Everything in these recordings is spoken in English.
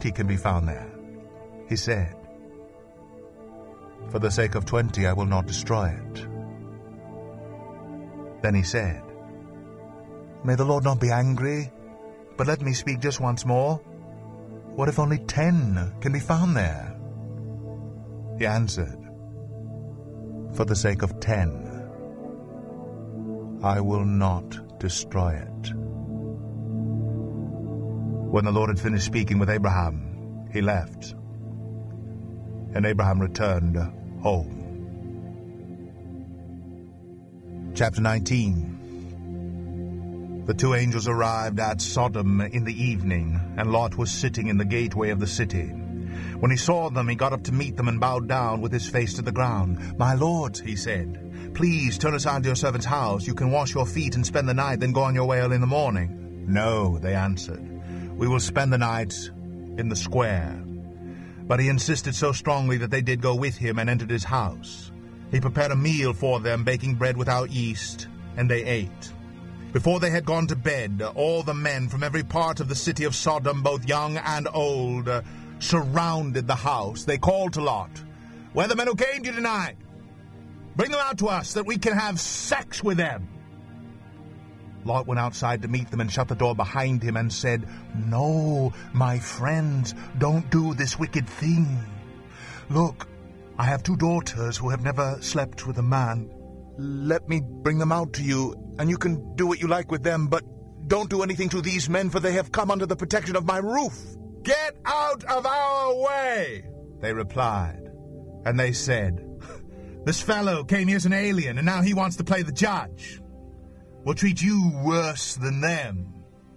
20 can be found there. He said, "For the sake of 20 I will not destroy it." Then he said, "May the Lord not be angry, but let me speak just once more. What if only 10 can be found there?" He answered, "For the sake of 10, I will not destroy it." When the Lord had finished speaking with Abraham, he left, and Abraham returned home. Chapter 19. The two angels arrived at Sodom in the evening, and Lot was sitting in the gateway of the city. When he saw them, he got up to meet them and bowed down with his face to the ground. "My lords," he said, "please turn aside to your servant's house. You can wash your feet and spend the night, then go on your way early in the morning." "No," they answered, "we will spend the night in the square." But he insisted so strongly that they did go with him and entered his house. He prepared a meal for them, baking bread without yeast, and they ate. Before they had gone to bed, all the men from every part of the city of Sodom, both young and old, surrounded the house. They called to Lot, "Where are the men who came to you tonight? Bring them out to us, that we can have sex with them." Lot went outside to meet them and shut the door behind him and said, "No, my friends, don't do this wicked thing. Look, I have 2 daughters who have never slept with a man. Let me bring them out to you, and you can do what you like with them, but don't do anything to these men, for they have come under the protection of my roof." "Get out of our way," they replied. And they said, "This fellow came here as an alien, and now he wants to play the judge. We'll treat you worse than them."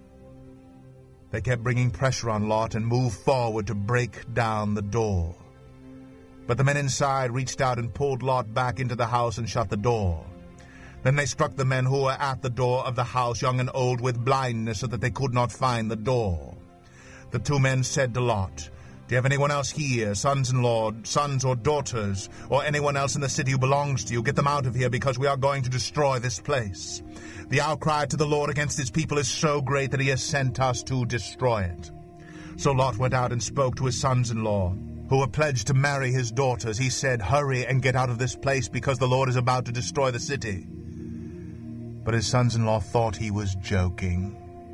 They kept bringing pressure on Lot and moved forward to break down the door. But the men inside reached out and pulled Lot back into the house and shut the door. Then they struck the men who were at the door of the house, young and old, with blindness so that they could not find the door. The 2 men said to Lot, "Do you have anyone else here, sons-in-law, sons or daughters, or anyone else in the city who belongs to you? Get them out of here, because we are going to destroy this place. The outcry to the Lord against his people is so great that he has sent us to destroy it." So Lot went out and spoke to his sons-in-law, who were pledged to marry his daughters. He said, "Hurry and get out of this place, because the Lord is about to destroy the city." But his sons-in-law thought he was joking.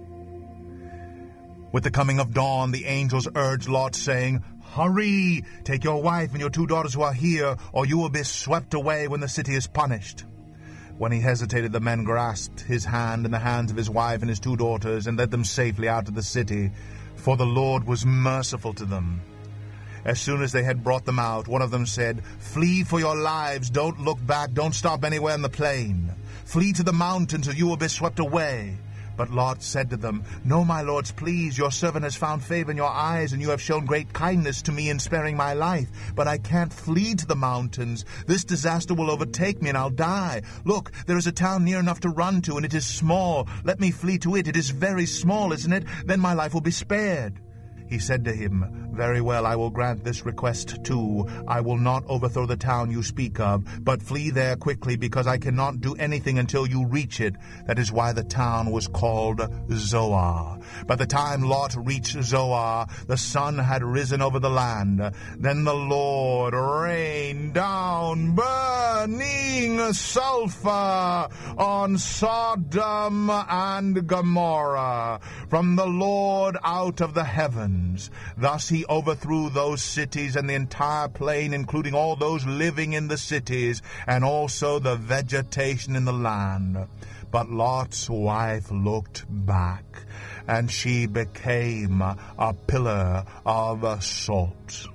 With the coming of dawn, the angels urged Lot, saying, "Hurry, take your wife and your 2 daughters who are here, or you will be swept away when the city is punished." When he hesitated, the men grasped his hand and the hands of his wife and his 2 daughters and led them safely out of the city, for the Lord was merciful to them. As soon as they had brought them out, one of them said, "Flee for your lives, don't look back, don't stop anywhere in the plain. Flee to the mountains, or you will be swept away." But Lot said to them, "No, my lords, please, your servant has found favor in your eyes, and you have shown great kindness to me in sparing my life. But I can't flee to the mountains. This disaster will overtake me, and I'll die. Look, there is a town near enough to run to, and it is small. Let me flee to it. It is very small, isn't it? Then my life will be spared." He said to him, "Very well, I will grant this request too. I will not overthrow the town you speak of, but flee there quickly, because I cannot do anything until you reach it." That is why the town was called Zoar. By the time Lot reached Zoar, the sun had risen over the land. Then the Lord rained down burning sulfur on Sodom and Gomorrah from the Lord out of the heavens. Thus he overthrew those cities and the entire plain, including all those living in the cities, and also the vegetation in the land. But Lot's wife looked back, and she became a pillar of salt.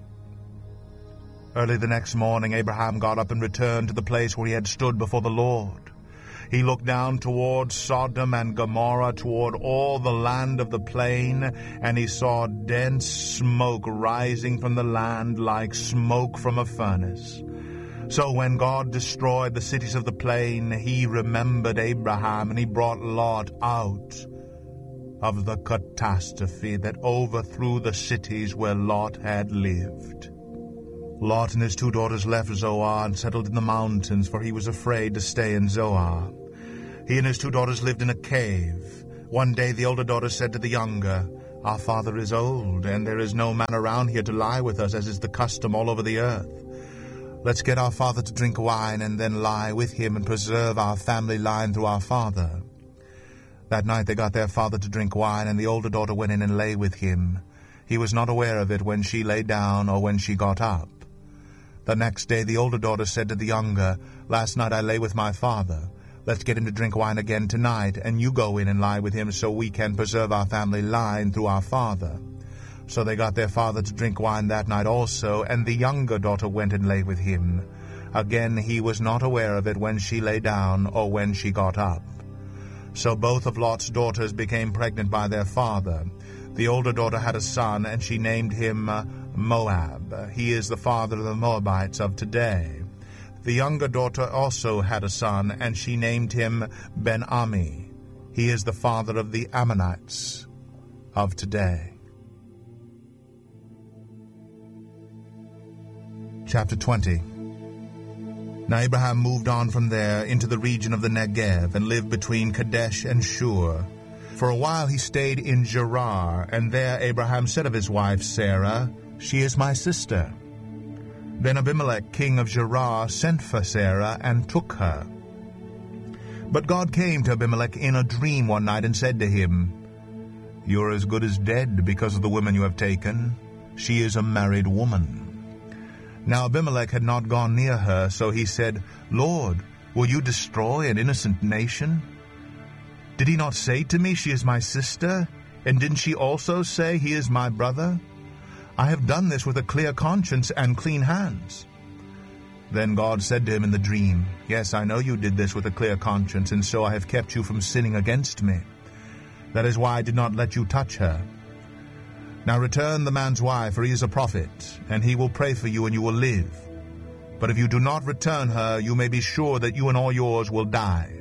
Early the next morning, Abraham got up and returned to the place where he had stood before the Lord. He looked down toward Sodom and Gomorrah, toward all the land of the plain, and he saw dense smoke rising from the land like smoke from a furnace. So when God destroyed the cities of the plain, he remembered Abraham, and he brought Lot out of the catastrophe that overthrew the cities where Lot had lived. Lot and his 2 daughters left Zoar and settled in the mountains, for he was afraid to stay in Zoar. He and his 2 daughters lived in a cave. One day the older daughter said to the younger, Our father is old, and there is no man around here to lie with us, as is the custom all over the earth. Let's get our father to drink wine, and then lie with him and preserve our family line through our father." That night they got their father to drink wine, and the older daughter went in and lay with him. He was not aware of it when she lay down or when she got up. The next day the older daughter said to the younger, "Last night I lay with my father. Let's get him to drink wine again tonight, and you go in and lie with him so we can preserve our family line through our father." So they got their father to drink wine that night also, and the younger daughter went and lay with him. Again he was not aware of it when she lay down or when she got up. So both of Lot's daughters became pregnant by their father. The older daughter had a son, and she named him Moab. He is the father of the Moabites of today. The younger daughter also had a son, and she named him Ben-Ami. He is the father of the Ammonites of today. Chapter 20. Now Abraham moved on from there into the region of the Negev and lived between Kadesh and Shur. For a while he stayed in Gerar, and there Abraham said of his wife Sarah, "She is my sister." Then Abimelech, king of Gerar, sent for Sarah and took her. But God came to Abimelech in a dream one night and said to him, "You are as good as dead because of the woman you have taken. She is a married woman." Now Abimelech had not gone near her, so he said, "Lord, will you destroy an innocent nation? Did he not say to me, 'She is my sister'? And didn't she also say, 'He is my brother'? I have done this with a clear conscience and clean hands." Then God said to him in the dream, "Yes, I know you did this with a clear conscience, and so I have kept you from sinning against me. That is why I did not let you touch her. Now return the man's wife, for he is a prophet, and he will pray for you, and you will live. But if you do not return her, you may be sure that you and all yours will die."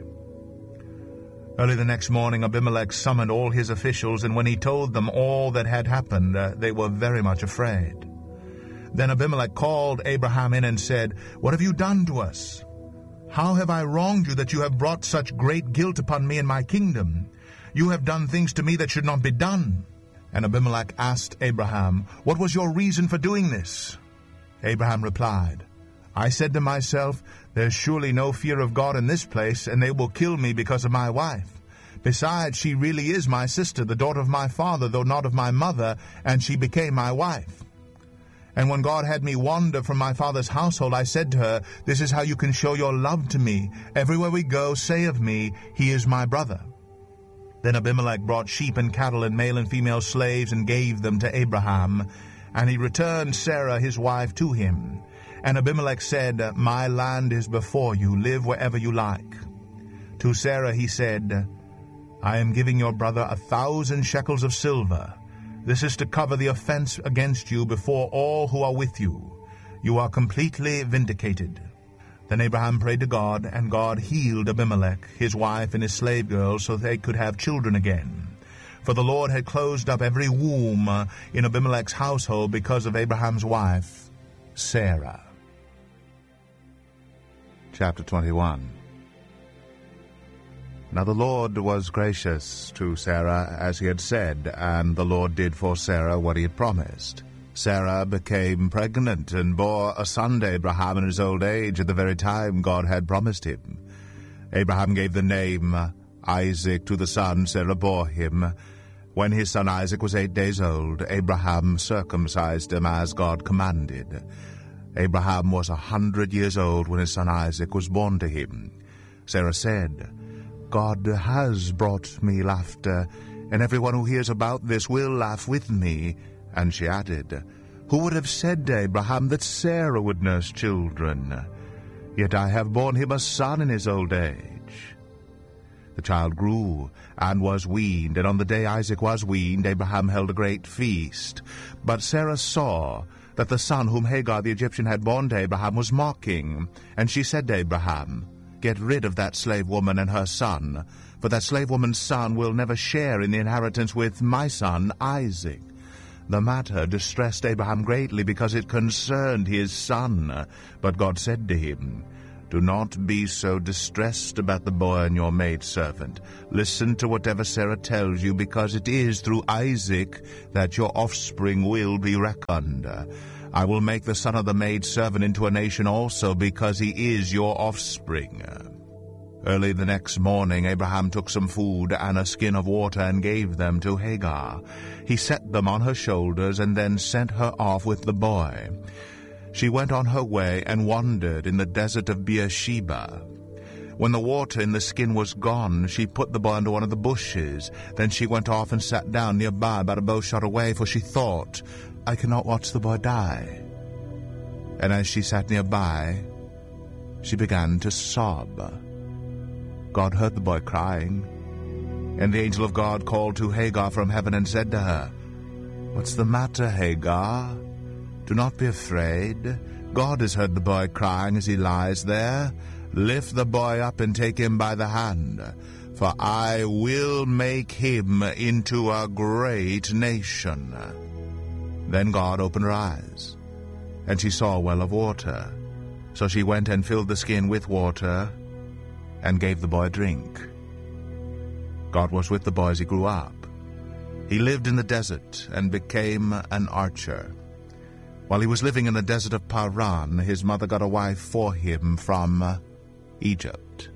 Early the next morning Abimelech summoned all his officials, and when he told them all that had happened, they were very much afraid. Then Abimelech called Abraham in and said, "What have you done to us? How have I wronged you that you have brought such great guilt upon me and my kingdom? You have done things to me that should not be done." And Abimelech asked Abraham, "What was your reason for doing this?" Abraham replied, "I said to myself, 'There's surely no fear of God in this place, and they will kill me because of my wife. Besides, she really is my sister, the daughter of my father, though not of my mother, and she became my wife. And when God had me wander from my father's household, I said to her, This is how you can show your love to me. Everywhere we go, say of me, He is my brother.' Then Abimelech brought sheep and cattle and male and female slaves and gave them to Abraham, and he returned Sarah his wife to him. And Abimelech said, 'My land is before you, live wherever you like.' To Sarah he said, 'I am giving your brother 1,000 shekels of silver. This is to cover the offense against you before all who are with you. You are completely vindicated.' Then Abraham prayed to God, and God healed Abimelech, his wife, and his slave girls, so they could have children again. For the Lord had closed up every womb in Abimelech's household because of Abraham's wife, Sarah." Chapter 21. Now the Lord was gracious to Sarah as he had said, and the Lord did for Sarah what he had promised. Sarah became pregnant and bore a son to Abraham in his old age at the very time God had promised him. Abraham gave the name Isaac to the son Sarah bore him. When his son Isaac was 8 days old, Abraham circumcised him as God commanded. Abraham was 100 years old when his son Isaac was born to him. Sarah said, "God has brought me laughter, and everyone who hears about this will laugh with me." And she added, "Who would have said to Abraham that Sarah would nurse children? Yet I have borne him a son in his old age." The child grew and was weaned, and on the day Isaac was weaned, Abraham held a great feast. But Sarah saw that the son whom Hagar the Egyptian had borne to Abraham was mocking, and she said to Abraham, "Get rid of that slave woman and her son, for that slave woman's son will never share in the inheritance with my son Isaac." The matter distressed Abraham greatly because it concerned his son. But God said to him, Do not be so distressed about the boy and your maidservant. Listen to whatever Sarah tells you, because it is through Isaac that your offspring will be reckoned. I will make the son of the maidservant into a nation also, because he is your offspring." Early the next morning, Abraham took some food and a skin of water and gave them to Hagar. He set them on her shoulders and then sent her off with the boy. She went on her way and wandered in the desert of Beersheba. When the water in the skin was gone, she put the boy under one of the bushes. Then she went off and sat down nearby, about a bowshot away, for she thought, "I cannot watch the boy die." And as she sat nearby, she began to sob. God heard the boy crying, and the angel of God called to Hagar from heaven and said to her, "What's the matter, Hagar? Do not be afraid. God has heard the boy crying as he lies there. Lift the boy up and take him by the hand, for I will make him into a great nation." Then God opened her eyes, and she saw a well of water. So she went and filled the skin with water and gave the boy a drink. God was with the boy as he grew up. He lived in the desert and became an archer. While he was living in the desert of Paran, his mother got a wife for him from Egypt.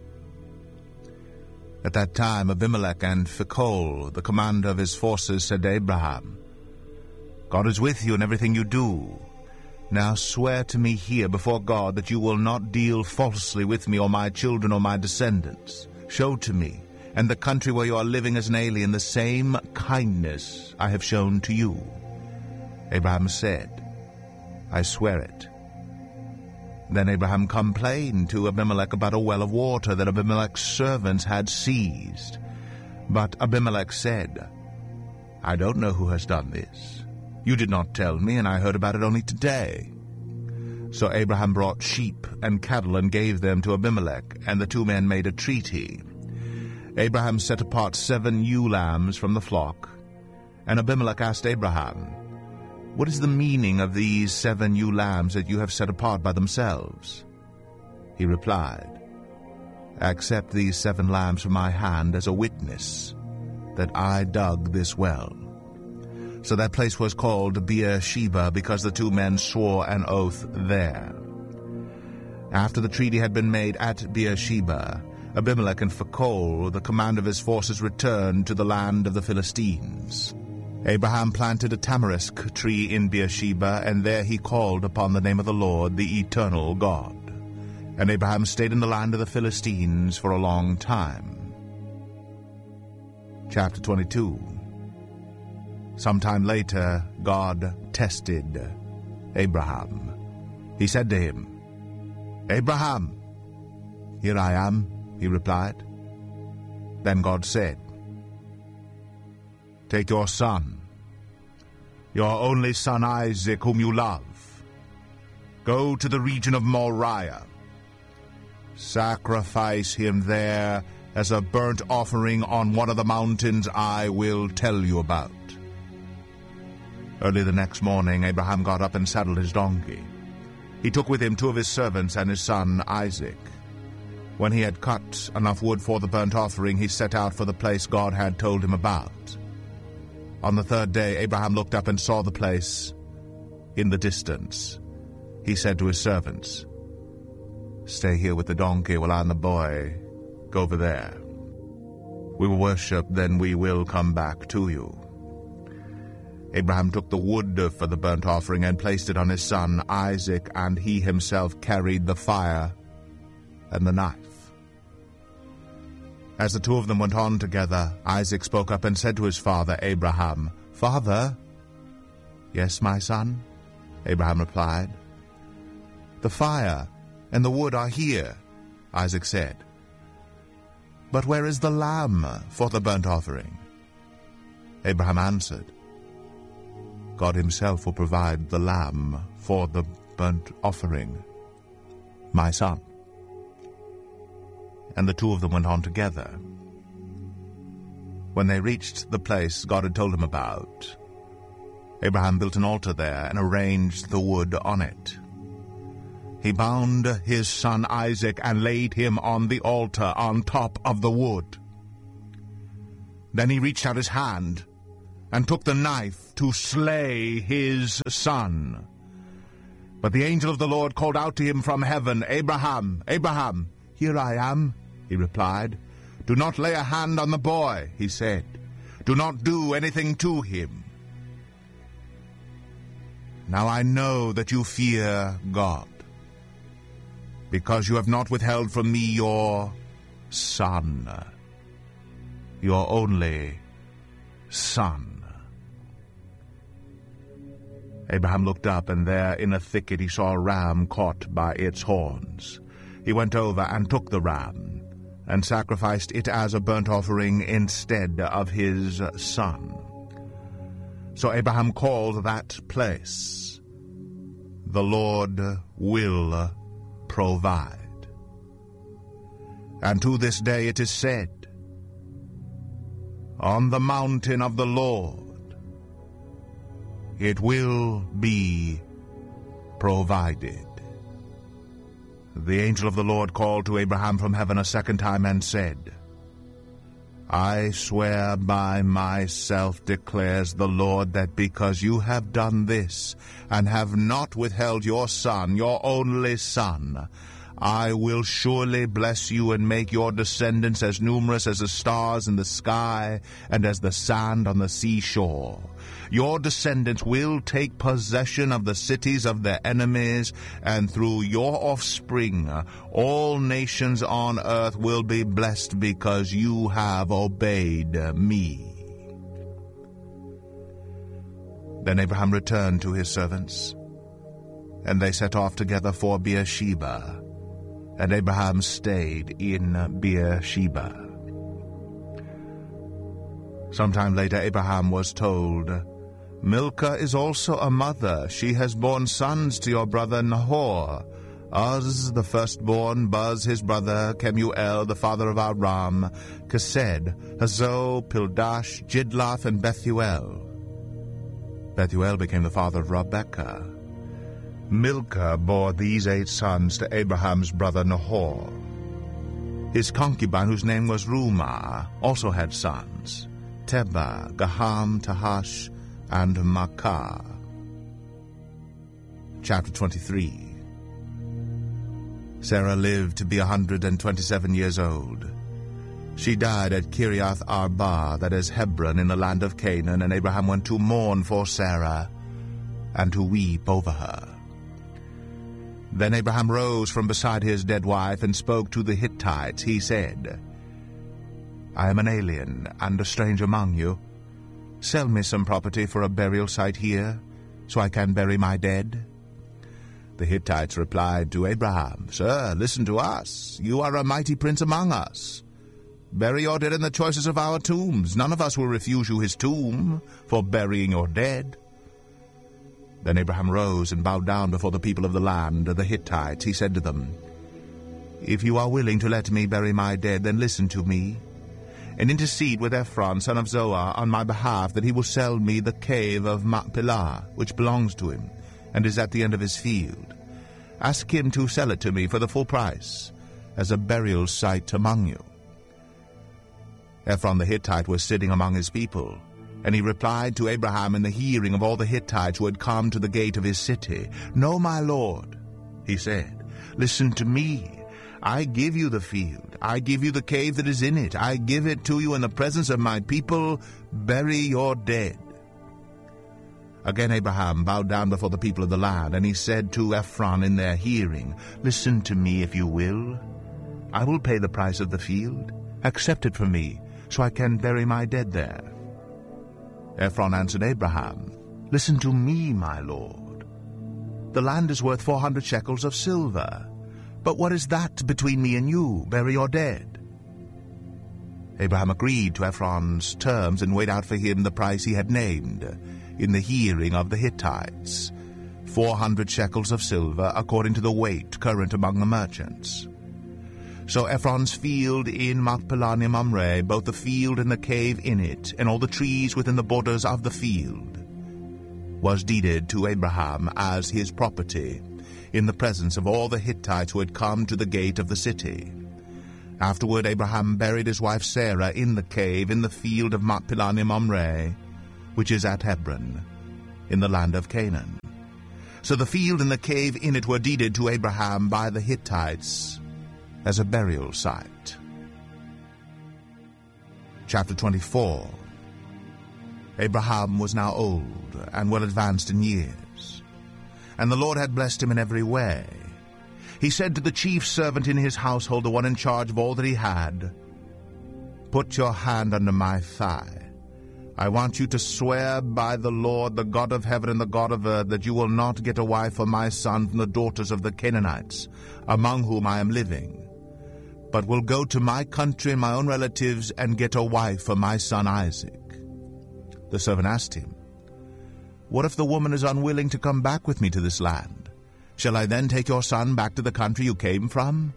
At that time, Abimelech and Phicol, the commander of his forces, said to Abraham, "God is with you in everything you do. Now swear to me here before God that you will not deal falsely with me or my children or my descendants. Show to me and the country where you are living as an alien the same kindness I have shown to you." Abraham said, "I swear it." Then Abraham complained to Abimelech about a well of water that Abimelech's servants had seized. But Abimelech said, "I don't know who has done this. You did not tell me, and I heard about it only today." So Abraham brought sheep and cattle and gave them to Abimelech, and the two men made a treaty. Abraham set apart 7 ewe lambs from the flock, and Abimelech asked Abraham, "What is the meaning of these 7 ewe lambs that you have set apart by themselves?" He replied, "Accept these 7 lambs from my hand as a witness that I dug this well." So that place was called Beersheba, because the 2 men swore an oath there. After the treaty had been made at Beersheba, Abimelech and Phicol, the commander of his forces, returned to the land of the Philistines. Abraham planted a tamarisk tree in Beersheba, and there he called upon the name of the Lord, the eternal God. And Abraham stayed in the land of the Philistines for a long time. Chapter 22. Sometime later, God tested Abraham. He said to him, "Abraham." "Here I am," he replied. Then God said, "Take your son, your only son Isaac, whom you love. Go to the region of Moriah. Sacrifice him there as a burnt offering on one of the mountains I will tell you about." Early the next morning, Abraham got up and saddled his donkey. He took with him 2 of his servants and his son Isaac. When he had cut enough wood for the burnt offering, he set out for the place God had told him about. On the 3rd day, Abraham looked up and saw the place in the distance. He said to his servants, "Stay here with the donkey while I and the boy go over there. We will worship, then we will come back to you." Abraham took the wood for the burnt offering and placed it on his son Isaac, and he himself carried the fire and the knife. As the 2 of them went on together, Isaac spoke up and said to his father Abraham, "Father?" "Yes, my son," Abraham replied. "The fire and the wood are here," Isaac said. "But where is the lamb for the burnt offering?" Abraham answered, "God himself will provide the lamb for the burnt offering, my son." And the 2 of them went on together. When they reached the place God had told him about, Abraham built an altar there and arranged the wood on it. he bound his son Isaac and laid him on the altar on top of the wood. Then he reached out his hand and took the knife to slay his son. But the angel of the Lord called out to him from heaven, "Abraham, Abraham." "Here I am," he replied. "Do not lay a hand on the boy," he said. "Do not do anything to him. Now I know that you fear God, because you have not withheld from me your son, your only son." Abraham looked up, and there in a thicket he saw a ram caught by its horns. He went over and took the ram, and sacrificed it as a burnt offering instead of his son. So Abraham called that place, "The Lord will provide." And to this day it is said, "On the mountain of the Lord it will be provided." The angel of the Lord called to Abraham from heaven a second time and said, "I swear by myself, declares the Lord, that because you have done this, and have not withheld your son, your only son, I will surely bless you and make your descendants as numerous as the stars in the sky and as the sand on the seashore. Your descendants will take possession of the cities of their enemies, and through your offspring all nations on earth will be blessed because you have obeyed me." Then Abraham returned to his servants, and they set off together for Beersheba, and Abraham stayed in Beersheba. Sometime later Abraham was told, "Milcah is also a mother. She has borne sons to your brother Nahor. Uz, the firstborn, Buz, his brother, Kemuel, the father of Aram, Kesed, Hazo, Pildash, Jidlaph, and Bethuel." Bethuel became the father of Rebekah. Milcah bore these 8 sons to Abraham's brother Nahor. His concubine, whose name was Rumah, also had sons, Teba, Gaham, Tahash, and Makkah. Chapter 23. Sarah lived to be 127 years old. She died at Kiriath Arba, that is Hebron, in the land of Canaan, and Abraham went to mourn for Sarah and to weep over her. Then Abraham rose from beside his dead wife and spoke to the Hittites. He said, "I am an alien and a stranger among you. Sell me some property for a burial site here, so I can bury my dead." The Hittites replied to Abraham, "Sir, listen to us. You are a mighty prince among us. Bury your dead in the choicest of our tombs. None of us will refuse you his tomb for burying your dead." Then Abraham rose and bowed down before the people of the land, the Hittites. He said to them, "If you are willing to let me bury my dead, then listen to me, and intercede with Ephron, son of Zohar, on my behalf, that he will sell me the cave of Machpelah, which belongs to him, and is at the end of his field. Ask him to sell it to me for the full price, as a burial site among you." Ephron the Hittite was sitting among his people, and he replied to Abraham in the hearing of all the Hittites who had come to the gate of his city, "No, my lord," he said, "listen to me. I give you the field. I give you the cave that is in it. I give it to you in the presence of my people. Bury your dead." Again Abraham bowed down before the people of the land, and he said to Ephron in their hearing, "Listen to me if you will. I will pay the price of the field. Accept it from me, so I can bury my dead there." Ephron answered Abraham, "Listen to me, my lord. The land is worth 400 shekels of silver. But what is that between me and you? Bury your dead." Abraham agreed to Ephron's terms and weighed out for him the price he had named in the hearing of the Hittites, 400 shekels of silver, according to the weight current among the merchants. So Ephron's field in Machpelah near Mamre, both the field and the cave in it, and all the trees within the borders of the field, was deeded to Abraham as his property, in the presence of all the Hittites who had come to the gate of the city. Afterward Abraham buried his wife Sarah in the cave in the field of Machpelah near Mamre, which is at Hebron, in the land of Canaan. So the field and the cave in it were deeded to Abraham by the Hittites as a burial site. Chapter 24. Abraham was now old and well advanced in years, and the Lord had blessed him in every way. He said to the chief servant in his household, the one in charge of all that he had, "Put your hand under my thigh. I want you to swear by the Lord, the God of heaven and the God of earth, that you will not get a wife for my son from the daughters of the Canaanites, among whom I am living, but will go to my country and my own relatives and get a wife for my son Isaac." The servant asked him, "What if the woman is unwilling to come back with me to this land? Shall I then take your son back to the country you came from?"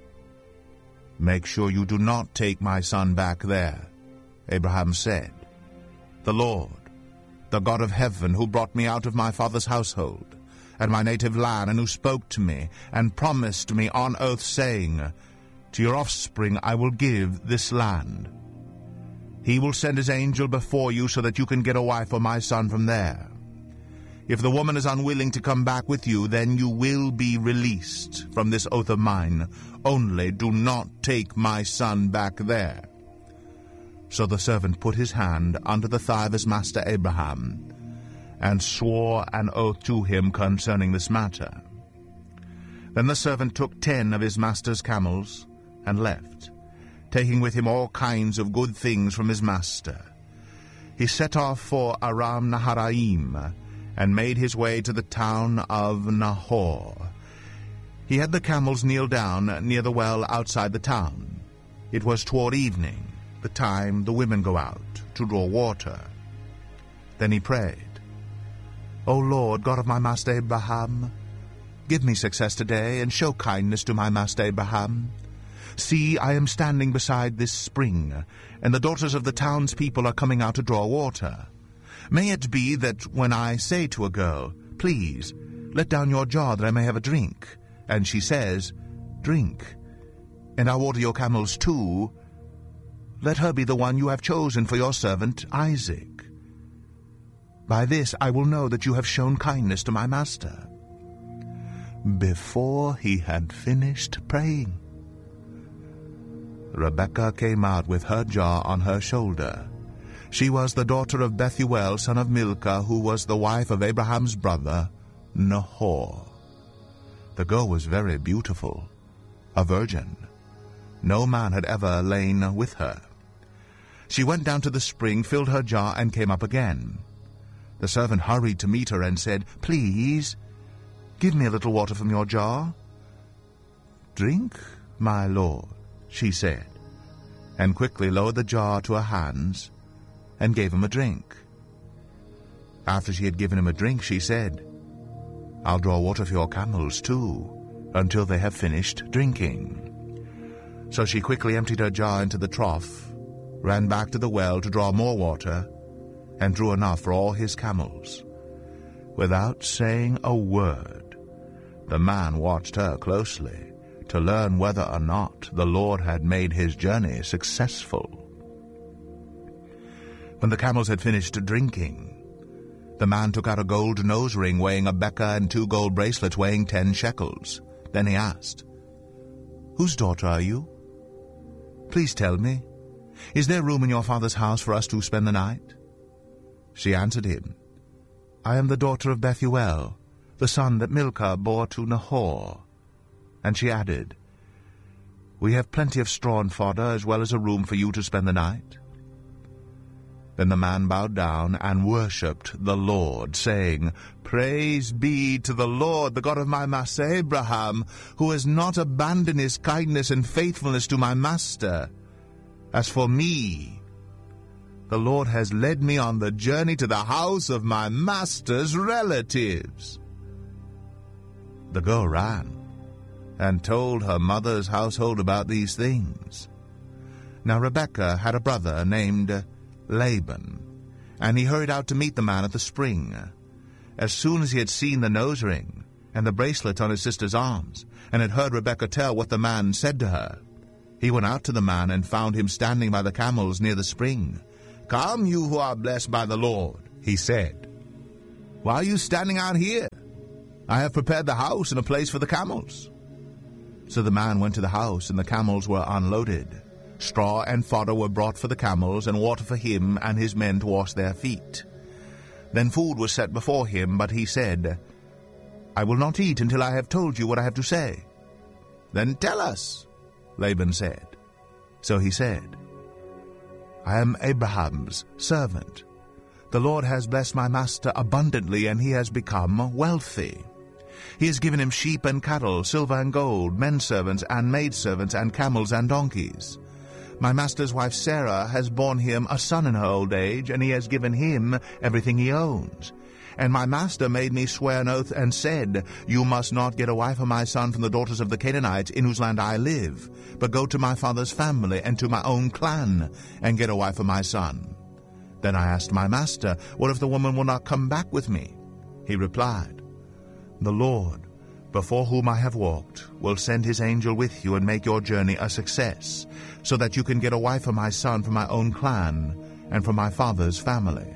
"Make sure you do not take my son back there," Abraham said. "The Lord, the God of heaven, who brought me out of my father's household and my native land, and who spoke to me and promised me on oath, saying, 'To your offspring I will give this land.' He will send his angel before you so that you can get a wife for my son from there. If the woman is unwilling to come back with you, then you will be released from this oath of mine. Only do not take my son back there." So the servant put his hand under the thigh of his master Abraham, and swore an oath to him concerning this matter. Then the servant took 10 of his master's camels and left, taking with him all kinds of good things from his master. He set off for Aram Naharaim, and made his way to the town of Nahor. He had the camels kneel down near the well outside the town. It was toward evening, the time the women go out to draw water. Then he prayed, "O Lord, God of my master Abraham, give me success today, and show kindness to my master Abraham. See, I am standing beside this spring, and the daughters of the townspeople are coming out to draw water. May it be that when I say to a girl, 'Please, let down your jar that I may have a drink,' and she says, 'Drink, and I'll water your camels too,' let her be the one you have chosen for your servant Isaac. By this I will know that you have shown kindness to my master." Before he had finished praying, Rebekah came out with her jar on her shoulder. She was the daughter of Bethuel, son of Milcah, who was the wife of Abraham's brother, Nahor. The girl was very beautiful, a virgin. No man had ever lain with her. She went down to the spring, filled her jar, and came up again. The servant hurried to meet her and said, "Please, give me a little water from your jar." "Drink, my lord," she said, and quickly lowered the jar to her hands and gave him a drink. After she had given him a drink, she said, "I'll draw water for your camels too, until they have finished drinking." So she quickly emptied her jar into the trough, ran back to the well to draw more water, and drew enough for all his camels. Without saying a word, the man watched her closely to learn whether or not the Lord had made his journey successful. When the camels had finished drinking, the man took out a gold nose ring weighing a beka and 2 gold bracelets weighing 10 shekels. Then he asked, "Whose daughter are you? Please tell me, is there room in your father's house for us to spend the night?" She answered him, "I am the daughter of Bethuel, the son that Milcah bore to Nahor." And she added, "We have plenty of straw and fodder, as well as a room for you to spend the night." Then the man bowed down and worshipped the Lord, saying, "Praise be to the Lord, the God of my master Abraham, who has not abandoned his kindness and faithfulness to my master. As for me, the Lord has led me on the journey to the house of my master's relatives." The girl ran and told her mother's household about these things. Now Rebekah had a brother named Laban, and he hurried out to meet the man at the spring. As soon as he had seen the nose ring and the bracelets on his sister's arms, and had heard Rebekah tell what the man said to her. He went out to the man and found him standing by the camels near the spring. "Come, you who are blessed by the Lord," he said. "Why are you standing out here? I have prepared the house and a place for the camels." So the man went to the house, and the camels were unloaded. Straw and fodder were brought for the camels, and water for him and his men to wash their feet. Then food was set before him, but he said, "I will not eat until I have told you what I have to say." "Then tell us," Laban said. So he said, "I am Abraham's servant. The Lord has blessed my master abundantly, and he has become wealthy. He has given him sheep and cattle, silver and gold, menservants and maidservants, and camels and donkeys. My master's wife Sarah has borne him a son in her old age, and he has given him everything he owns. And my master made me swear an oath and said, 'You must not get a wife for my son from the daughters of the Canaanites in whose land I live, but go to my father's family and to my own clan, and get a wife for my son.' Then I asked my master, 'What if the woman will not come back with me?' He replied, 'The Lord, before whom I have walked, will send his angel with you and make your journey a success, so that you can get a wife for my son from my own clan and from my father's family.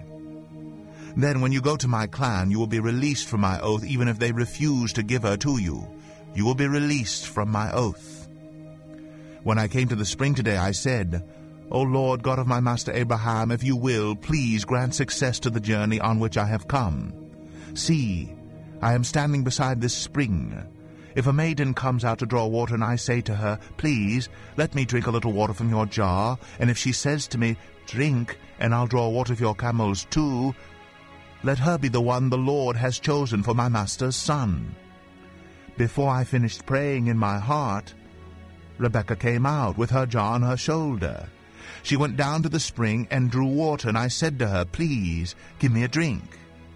Then when you go to my clan, you will be released from my oath, even if they refuse to give her to you. You will be released from my oath.' When I came to the spring today, I said, 'O Lord, God of my master Abraham, if you will, please grant success to the journey on which I have come. See, I am standing beside this spring. If a maiden comes out to draw water, and I say to her, "Please, let me drink a little water from your jar," and if she says to me, "Drink, and I'll draw water for your camels too," let her be the one the Lord has chosen for my master's son.' Before I finished praying in my heart, Rebekah came out with her jar on her shoulder. She went down to the spring and drew water, and I said to her, 'Please, give me a drink.'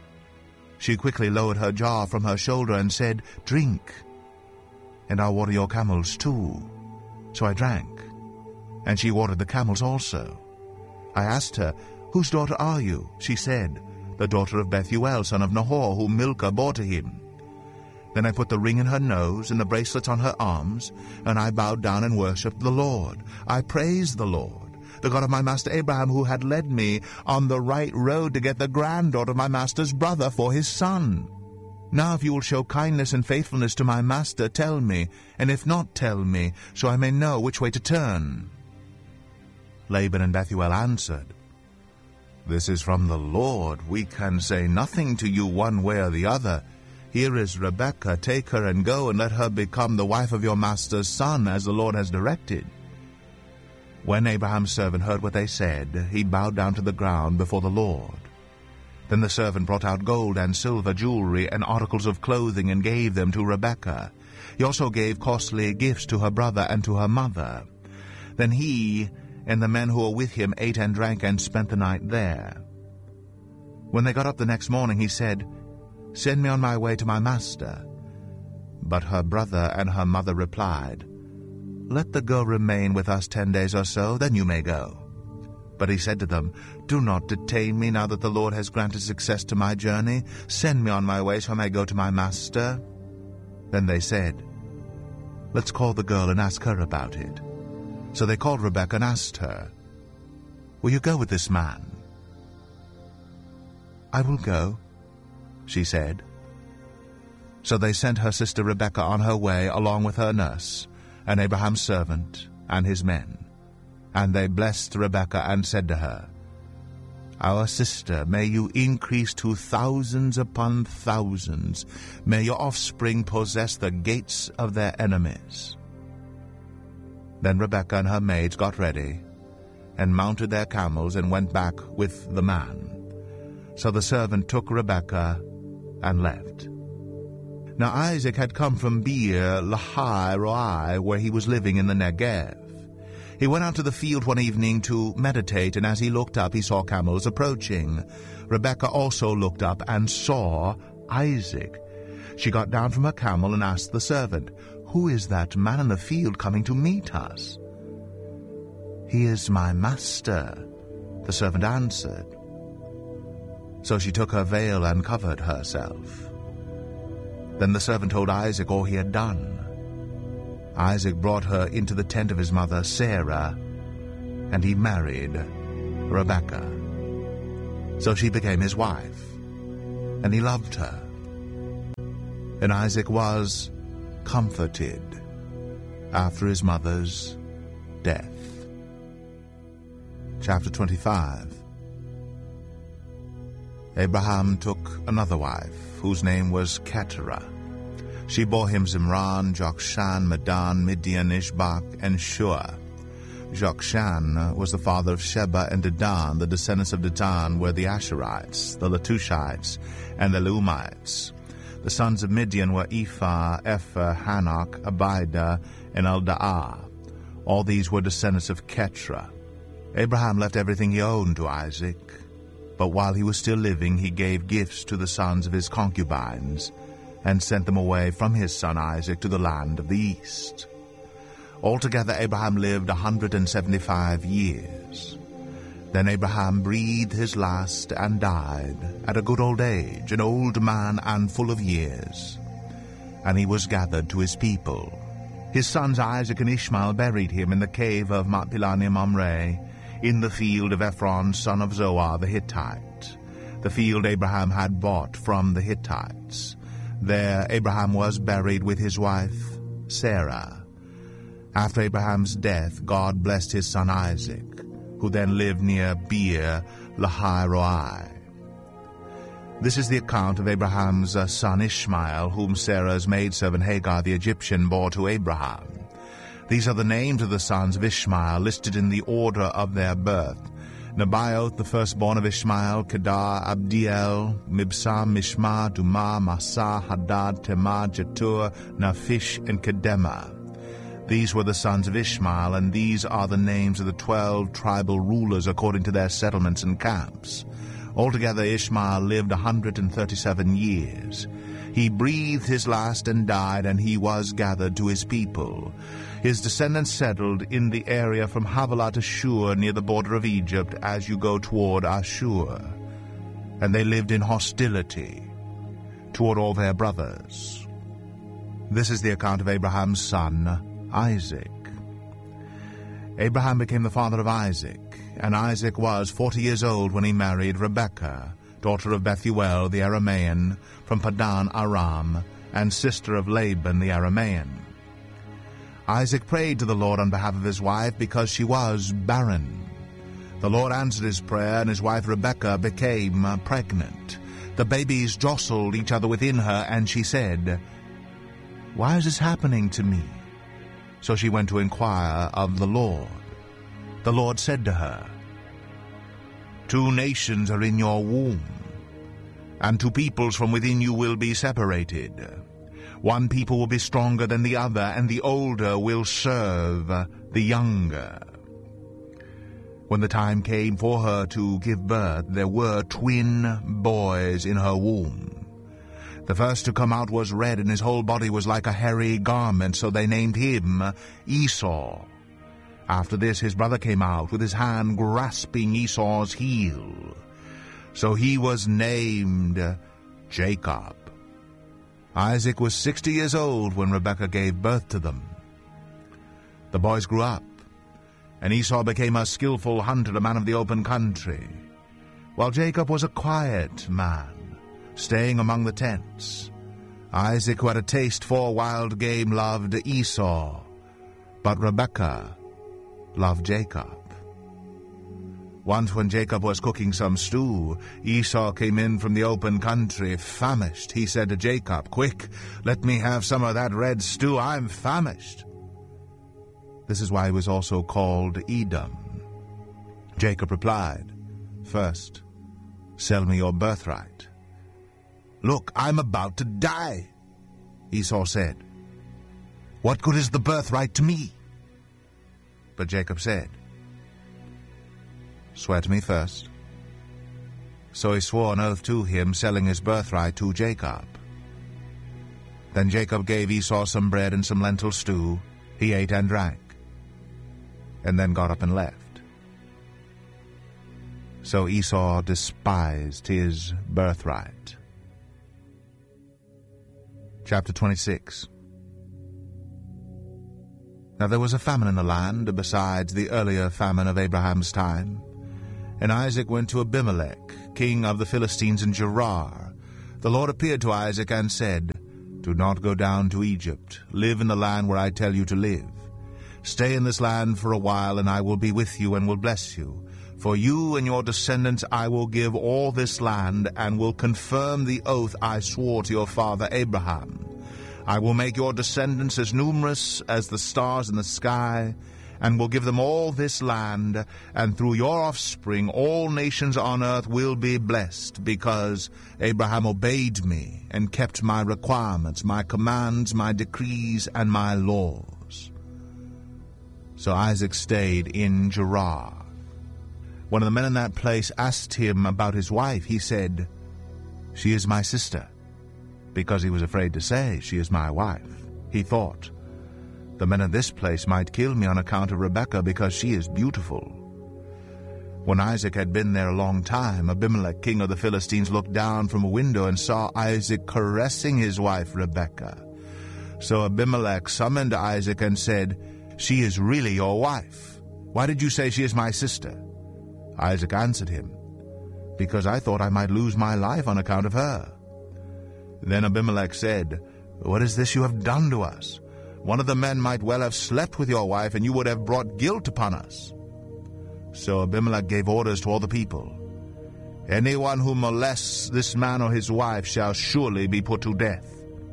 She quickly lowered her jar from her shoulder and said, 'Drink, and I'll water your camels too.' So I drank, and she watered the camels also. I asked her, 'Whose daughter are you?' She said, 'The daughter of Bethuel, son of Nahor, whom Milcah bore to him.' Then I put the ring in her nose and the bracelets on her arms, and I bowed down and worshipped the Lord. I praised the Lord, the God of my master Abraham, who had led me on the right road to get the granddaughter of my master's brother for his son. Now if you will show kindness and faithfulness to my master, tell me, and if not, tell me, so I may know which way to turn.' Laban and Bethuel answered, 'This is from the Lord. We can say nothing to you one way or the other. Here is Rebekah. Take her and go, and let her become the wife of your master's son, as the Lord has directed.' When Abraham's servant heard what they said, he bowed down to the ground before the Lord. Then the servant brought out gold and silver, jewelry, and articles of clothing, and gave them to Rebekah. He also gave costly gifts to her brother and to her mother. Then he and the men who were with him ate and drank and spent the night there. When they got up the next morning, he said, 'Send me on my way to my master.' But her brother and her mother replied, 'Let the girl remain with us 10 days or so, then you may go.' But he said to them, 'Do not detain me now that the Lord has granted success to my journey. Send me on my way so I may go to my master.' Then they said, 'Let's call the girl and ask her about it.' So they called Rebekah and asked her, 'Will you go with this man?' 'I will go,' she said. So they sent her sister Rebekah on her way along with her nurse, and Abraham's servant, and his men. And they blessed Rebekah and said to her, 'Our sister, may you increase to thousands upon thousands. May your offspring possess the gates of their enemies.' Then Rebekah and her maids got ready, and mounted their camels, and went back with the man. So the servant took Rebekah and left. Now Isaac had come from Beer Lahai Roi, where he was living in the Negev. He went out to the field one evening to meditate, and as he looked up, he saw camels approaching. Rebekah also looked up and saw Isaac. She got down from her camel and asked the servant, 'Who is that man in the field coming to meet us?' 'He is my master,' the servant answered. So she took her veil and covered herself. Then the servant told Isaac all he had done. Isaac brought her into the tent of his mother Sarah, and he married Rebekah. So she became his wife, and he loved her. And Isaac was comforted after his mother's death. Chapter 25. Abraham took another wife, whose name was Keturah. She bore him Zimran, Jokshan, Medan, Midian, Ishbak, and Shua. Jokshan was the father of Sheba and Dedan. The descendants of Dedan were the Asherites, the Letushites, and the Leumites. The sons of Midian were Ephah, Epher, Hanok, Abida, and Eldaah. All these were descendants of Keturah. Abraham left everything he owned to Isaac, but while he was still living, he gave gifts to the sons of his concubines and sent them away from his son Isaac to the land of the east. Altogether, Abraham lived 175 years. Then Abraham breathed his last and died at a good old age, an old man and full of years. And he was gathered to his people. His sons Isaac and Ishmael buried him in the cave of Machpelah Mamre, in the field of Ephron, son of Zoar the Hittite, the field Abraham had bought from the Hittites. There Abraham was buried with his wife Sarah. After Abraham's death, God blessed his son Isaac, who then lived near Beer Lahai Roi. This is the account of Abraham's son Ishmael, whom Sarah's maidservant Hagar the Egyptian bore to Abraham. These are the names of the sons of Ishmael, listed in the order of their birth. Nebaioth, the firstborn of Ishmael, Kedar, Abdiel, Mibsam, Mishma, Dumah, Massa, Hadad, Temah, Jetur, Naphish, and Kedemah. These were the sons of Ishmael, and these are the names of the 12 tribal rulers according to their settlements and camps. Altogether Ishmael lived 137 years. He breathed his last and died, and he was gathered to his people. His descendants settled in the area from Havilah to Shur, near the border of Egypt, as you go toward Ashur. And they lived in hostility toward all their brothers. This is the account of Abraham's son Isaac. Abraham became the father of Isaac, and Isaac was 40 years old when he married Rebekah, daughter of Bethuel the Aramean, from Padan Aram, and sister of Laban the Aramean. Isaac prayed to the Lord on behalf of his wife because she was barren. The Lord answered his prayer, and his wife Rebekah became pregnant. The babies jostled each other within her, and she said, "Why is this happening to me?" So she went to inquire of the Lord. The Lord said to her, "Two nations are in your womb, and two peoples from within you will be separated. One people will be stronger than the other, and the older will serve the younger." When the time came for her to give birth, there were twin boys in her womb. The first to come out was red, and his whole body was like a hairy garment, so they named him Esau. After this his brother came out, with his hand grasping Esau's heel. So he was named Jacob. Isaac was 60 years old when Rebekah gave birth to them. The boys grew up, and Esau became a skillful hunter, a man of the open country, while Jacob was a quiet man, staying among the tents. Isaac, who had a taste for wild game, loved Esau, but Rebekah loved Jacob. Once when Jacob was cooking some stew, Esau came in from the open country, famished. He said to Jacob, "Quick, let me have some of that red stew. I'm famished." This is why he was also called Edom. Jacob replied, "First, sell me your birthright." "Look, I'm about to die," Esau said. "What good is the birthright to me?" But Jacob said, "Swear to me first." So he swore an oath to him, selling his birthright to Jacob. Then Jacob gave Esau some bread and some lentil stew. He ate and drank, and then got up and left. So Esau despised his birthright. Chapter 26. Now there was a famine in the land, besides the earlier famine of Abraham's time. And Isaac went to Abimelech, king of the Philistines in Gerar. The Lord appeared to Isaac and said, Do not go down to Egypt. Live in the land where I tell you to live. Stay in this land for a while, and I will be with you and will bless you. For you and your descendants I will give all this land, and will confirm the oath I swore to your father Abraham. I will make your descendants as numerous as the stars in the sky, and will give them all this land, and through your offspring all nations on earth will be blessed, because Abraham obeyed me, and kept my requirements, my commands, my decrees, and my laws. So Isaac stayed in Gerar. When the men in that place asked him about his wife, he said, She is my sister, because he was afraid to say, She is my wife. He thought, The men of this place might kill me on account of Rebekah, because she is beautiful. When Isaac had been there a long time, Abimelech, king of the Philistines, looked down from a window and saw Isaac caressing his wife Rebekah. So Abimelech summoned Isaac and said, She is really your wife. Why did you say she is my sister? Isaac answered him, Because I thought I might lose my life on account of her. Then Abimelech said, What is this you have done to us? One of the men might well have slept with your wife, and you would have brought guilt upon us. So Abimelech gave orders to all the people, Anyone who molests this man or his wife shall surely be put to death.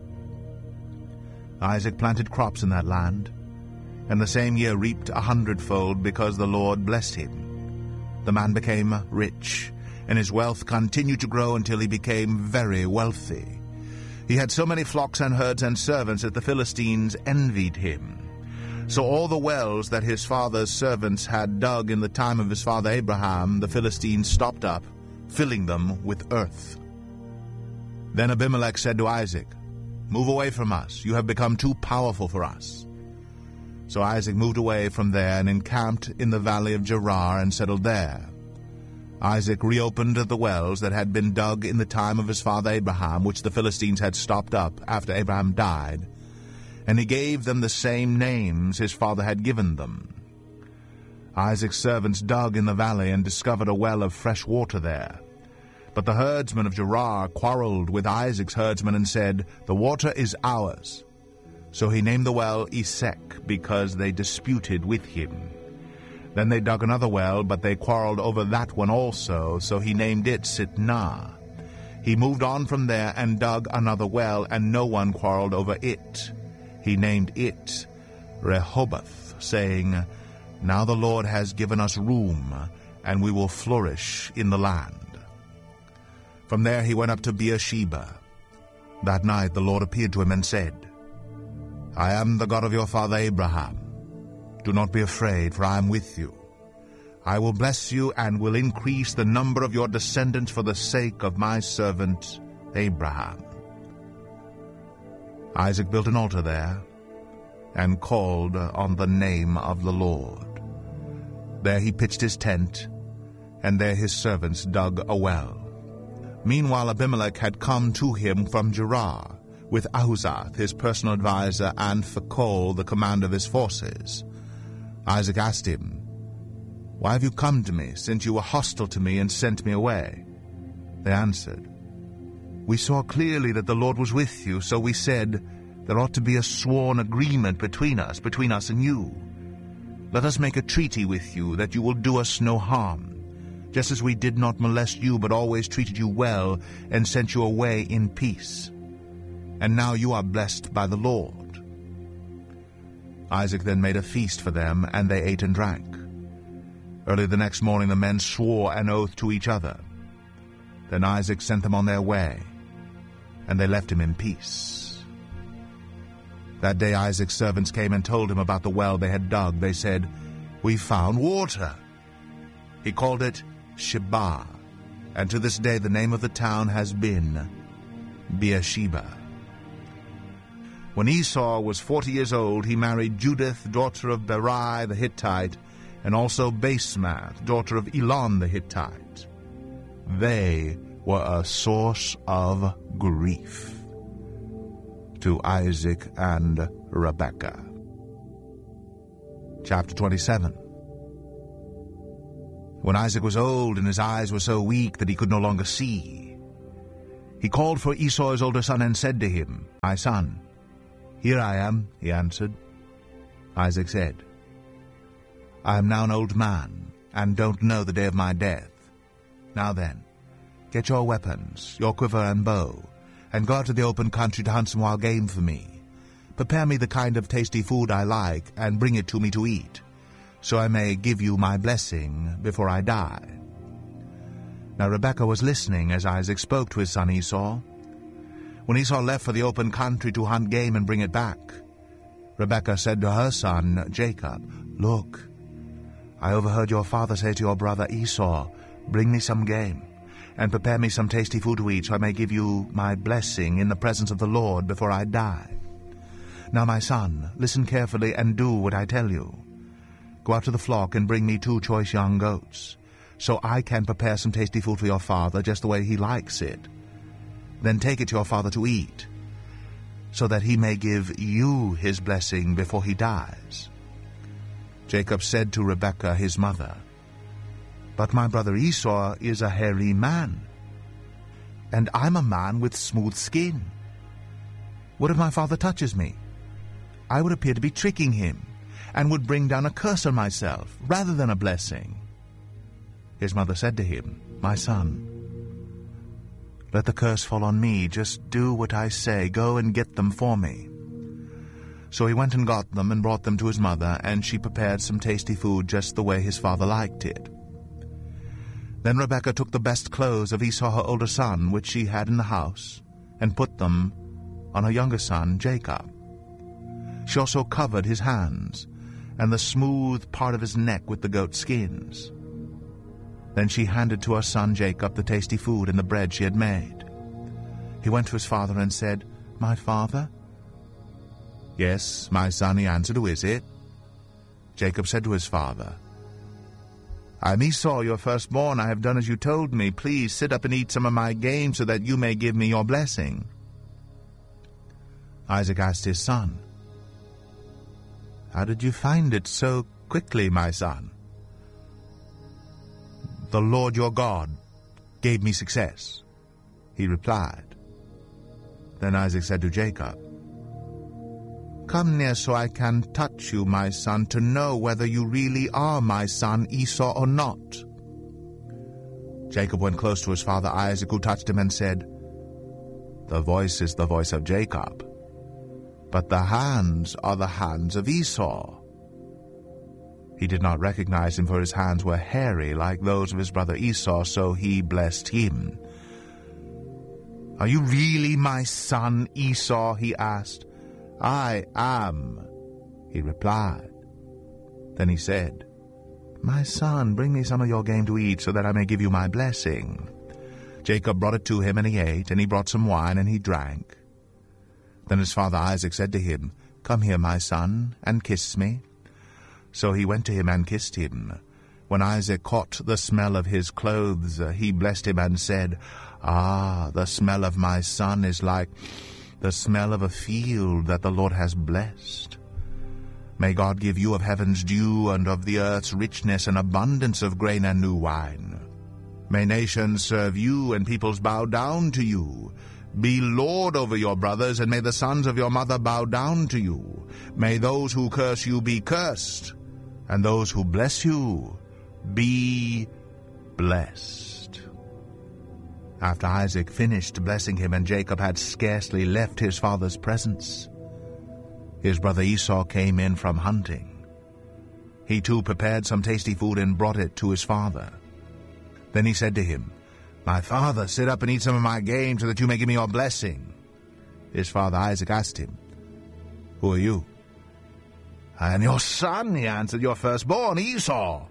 Isaac planted crops in that land, and the same year reaped 100-fold, because the Lord blessed him. The man became rich, and his wealth continued to grow until he became very wealthy. He had so many flocks and herds and servants that the Philistines envied him. So all the wells that his father's servants had dug in the time of his father Abraham, the Philistines stopped up, filling them with earth. Then Abimelech said to Isaac, Move away from us. You have become too powerful for us. So Isaac moved away from there and encamped in the valley of Gerar and settled there. Isaac reopened the wells that had been dug in the time of his father Abraham, which the Philistines had stopped up after Abraham died, and he gave them the same names his father had given them. Isaac's servants dug in the valley and discovered a well of fresh water there. But the herdsmen of Gerar quarreled with Isaac's herdsmen and said, The water is ours. So he named the well Esek, because they disputed with him. Then they dug another well, but they quarreled over that one also, so he named it Sitnah. He moved on from there and dug another well, and no one quarreled over it. He named it Rehoboth, saying, Now the Lord has given us room, and we will flourish in the land. From there he went up to Beersheba. That night the Lord appeared to him and said, I am the God of your father Abraham. Do not be afraid, for I am with you. I will bless you and will increase the number of your descendants for the sake of my servant Abraham. Isaac built an altar there and called on the name of the Lord. There he pitched his tent, and there his servants dug a well. Meanwhile Abimelech had come to him from Gerar, with Ahuzath, his personal adviser, and Phicol, the commander of his forces. Isaac asked him, Why have you come to me, since you were hostile to me and sent me away? They answered, We saw clearly that the Lord was with you, so we said, There ought to be a sworn agreement between us and you. Let us make a treaty with you, that you will do us no harm, just as we did not molest you, but always treated you well, and sent you away in peace. And now you are blessed by the Lord. Isaac then made a feast for them, and they ate and drank. Early the next morning the men swore an oath to each other. Then Isaac sent them on their way, and they left him in peace. That day Isaac's servants came and told him about the well they had dug. They said, We found water. He called it Sheba, and to this day the name of the town has been Beersheba. When Esau was 40 years old, he married Judith, daughter of Berai the Hittite, and also Basemath, daughter of Elon the Hittite. They were a source of grief. to Isaac and Rebekah. Chapter 27. When Isaac was old and his eyes were so weak that he could no longer see, he called for Esau his older son and said to him, "My son." "Here I am," he answered. Isaac said, "I am now an old man, and don't know the day of my death. Now then, get your weapons, your quiver and bow, and go out to the open country to hunt some wild game for me. Prepare me the kind of tasty food I like, and bring it to me to eat, so I may give you my blessing before I die." Now Rebekah was listening as Isaac spoke to his son Esau. When Esau left for the open country to hunt game and bring it back, Rebekah said to her son Jacob, "Look, I overheard your father say to your brother Esau, 'Bring me some game, and prepare me some tasty food to eat, so I may give you my blessing in the presence of the Lord before I die. Now, my son, listen carefully and do what I tell you. Go out to the flock and bring me 2 choice young goats, so I can prepare some tasty food for your father just the way he likes it. Then take it to your father to eat, so that he may give you his blessing before he dies." Jacob said to Rebekah his mother, "But my brother Esau is a hairy man, and I'm a man with smooth skin. What if my father touches me? I would appear to be tricking him, and would bring down a curse on myself, rather than a blessing." His mother said to him, "My son, let the curse fall on me. Just do what I say. Go and get them for me." So he went and got them and brought them to his mother, and she prepared some tasty food just the way his father liked it. Then Rebekah took the best clothes of Esau her older son, which she had in the house, and put them on her younger son Jacob. She also covered his hands and the smooth part of his neck with the goat skins. Then she handed to her son Jacob the tasty food and the bread she had made. He went to his father and said, "My father?" "Yes, my son," he answered. "Who is it?" Jacob said to his father, "I am Esau, your firstborn. I have done as you told me. Please sit up and eat some of my game so that you may give me your blessing." Isaac asked his son, "How did you find it so quickly, my son?" "The Lord your God gave me success," he replied. Then Isaac said to Jacob, "Come near so I can touch you, my son, to know whether you really are my son Esau or not." Jacob went close to his father Isaac, who touched him and said, "The voice is the voice of Jacob, but the hands are the hands of Esau." He did not recognize him, for his hands were hairy like those of his brother Esau, so he blessed him. "Are you really my son Esau?" he asked. "I am," he replied. Then he said, "My son, bring me some of your game to eat, so that I may give you my blessing." Jacob brought it to him, and he ate, and he brought some wine, and he drank. Then his father Isaac said to him, "Come here, my son, and kiss me." So he went to him and kissed him. When Isaac caught the smell of his clothes, he blessed him and said, "Ah, the smell of my son is like the smell of a field that the Lord has blessed. May God give you of heaven's dew and of the earth's richness an abundance of grain and new wine. May nations serve you and peoples bow down to you. Be lord over your brothers, and may the sons of your mother bow down to you. May those who curse you be cursed, and those who bless you be blessed." After Isaac finished blessing him, and Jacob had scarcely left his father's presence, his brother Esau came in from hunting. He too prepared some tasty food and brought it to his father. Then he said to him, "My father, sit up and eat some of my game so that you may give me your blessing." His father Isaac asked him, "Who are you?" "I am your son," he answered, "your firstborn, Esau."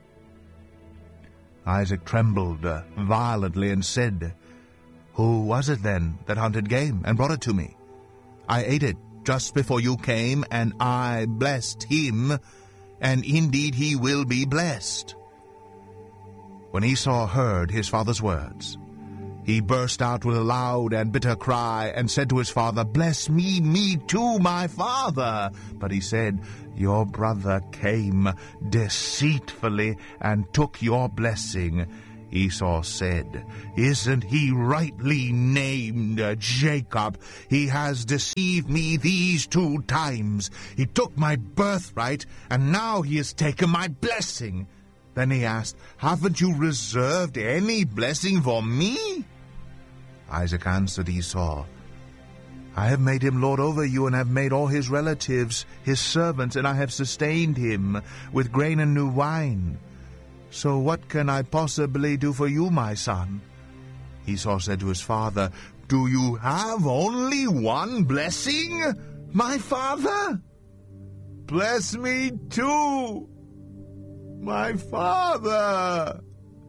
Isaac trembled violently and said, "Who was it then that hunted game and brought it to me? I ate it just before you came, and I blessed him, and indeed he will be blessed." When Esau heard his father's words, He burst out with a loud and bitter cry and said to his father, "Bless me, me too, my father." But he said, "Your brother came deceitfully and took your blessing." Esau said, "Isn't he rightly named Jacob? He has deceived me these 2 times. He took my birthright, and now he has taken my blessing." Then he asked, "Haven't you reserved any blessing for me?" Isaac answered Esau, "I have made him lord over you, and have made all his relatives his servants, and I have sustained him with grain and new wine. So what can I possibly do for you, my son?" Esau said to his father, "Do you have only one blessing, my father? Bless me too, my father."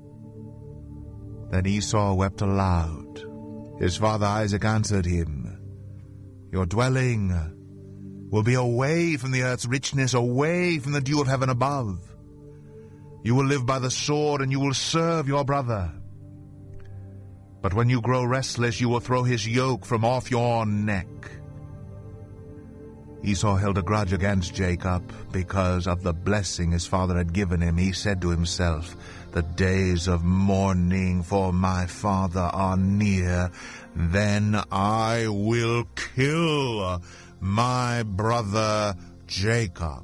Then Esau wept aloud. His father Isaac answered him, "Your dwelling will be away from the earth's richness, away from the dew of heaven above. You will live by the sword, and you will serve your brother. But when you grow restless, you will throw his yoke from off your neck." Esau held a grudge against Jacob because of the blessing his father had given him. He said to himself, "The days of mourning for my father are near. Then I will kill my brother Jacob."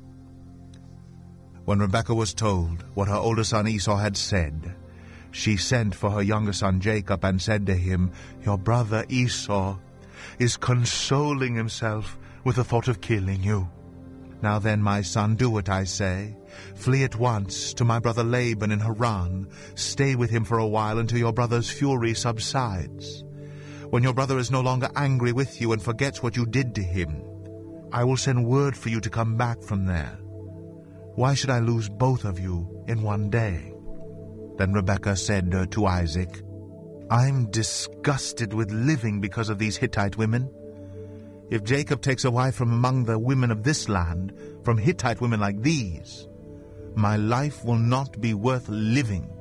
When Rebekah was told what her older son Esau had said, she sent for her younger son Jacob and said to him, "Your brother Esau is consoling himself with the thought of killing you. Now then, my son, do what I say. Flee at once to my brother Laban in Haran. Stay with him for a while until your brother's fury subsides. When your brother is no longer angry with you and forgets what you did to him, I will send word for you to come back from there. Why should I lose both of you in one day?" Then Rebekah said to Isaac, "I'm disgusted with living because of these Hittite women. If Jacob takes a wife from among the women of this land, from Hittite women like these, my life will not be worth living."